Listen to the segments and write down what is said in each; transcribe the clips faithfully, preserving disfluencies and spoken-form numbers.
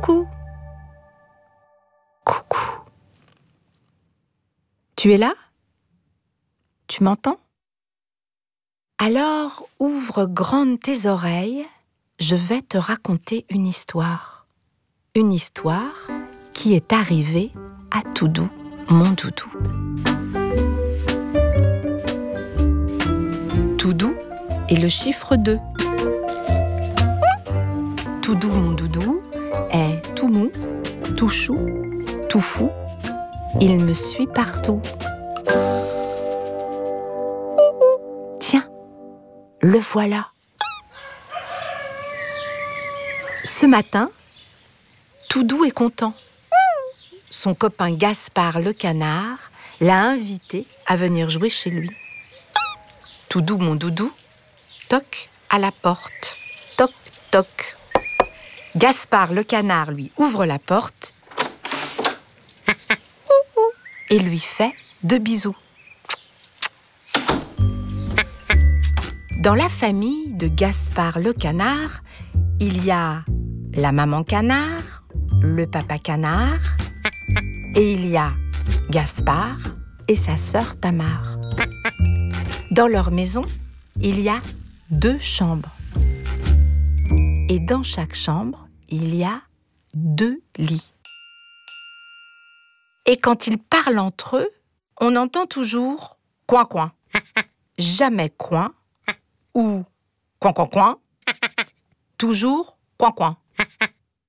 Coucou. Coucou. Tu es là? Tu m'entends? Alors, ouvre grandes tes oreilles, je vais te raconter une histoire. Une histoire qui est arrivée à Toudou, mon doudou. Toudou est le chiffre deux. Toudou, mon doudou, est tout mou, tout chou, tout fou. Il me suit partout. Tiens, le voilà. Ce matin, Toudou est content. Son copain Gaspard le canard l'a invité à venir jouer chez lui. Toudou, mon doudou, toque à la porte. Toc, toc. Gaspard le canard lui ouvre la porte et lui fait deux bisous. Dans la famille de Gaspard le canard, il y a la maman canard, le papa canard, et il y a Gaspard et sa sœur Tamar. Dans leur maison, il y a deux chambres. Et dans chaque chambre, il y a deux lits. Et quand ils parlent entre eux, on entend toujours « coin coin ». Jamais « coin » ou « coin coin coin ». Toujours « coin coin ». Oh !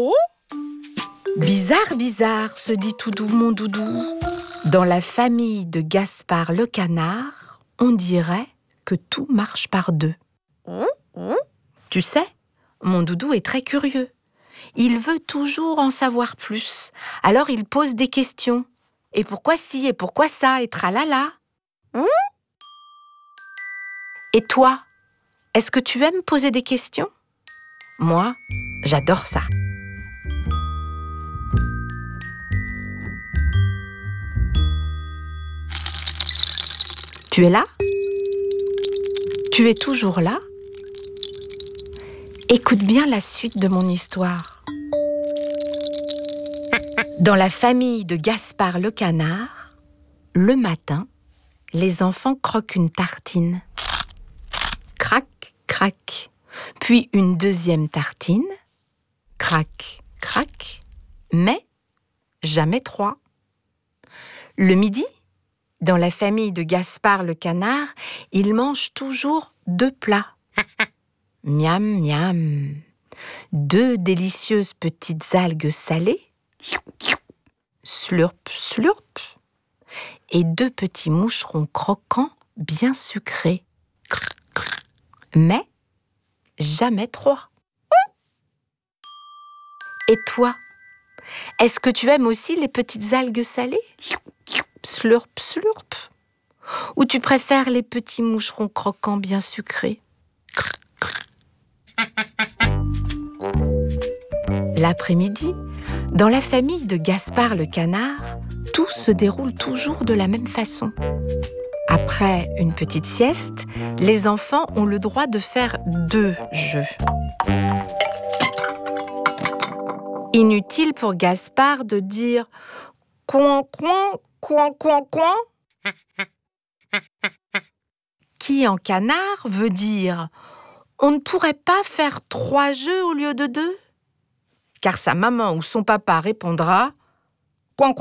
Bizarre, bizarre, se dit Toudou, mon doudou. Dans la famille de Gaspard le canard, on dirait que tout marche par deux. Tu sais, mon doudou est très curieux. Il veut toujours en savoir plus. Alors il pose des questions. Et pourquoi ci, et pourquoi ça, et tralala. Et toi, est-ce que tu aimes poser des questions? Moi, j'adore ça. Tu es là? Tu es toujours là? Écoute bien la suite de mon histoire. Dans la famille de Gaspard le canard, le matin, les enfants croquent une tartine. Crac, crac. Puis une deuxième tartine. Crac, crac. Mais jamais trois. Le midi, dans la famille de Gaspard le canard, ils mangent toujours deux plats. Miam, miam. Deux délicieuses petites algues salées. Slurp, slurp. Et deux petits moucherons croquants bien sucrés. Mais jamais trois. Et toi, est-ce que tu aimes aussi les petites algues salées? Slurp, slurp. Ou tu préfères les petits moucherons croquants bien sucrés? L'après-midi, dans la famille de Gaspard le canard, tout se déroule toujours de la même façon. Après une petite sieste, les enfants ont le droit de faire deux jeux. Inutile pour Gaspard de dire « coin, coin, coin, coin, coin » qui en canard veut dire « on ne pourrait pas faire trois jeux au lieu de deux » car sa maman ou son papa répondra « coin, coin ».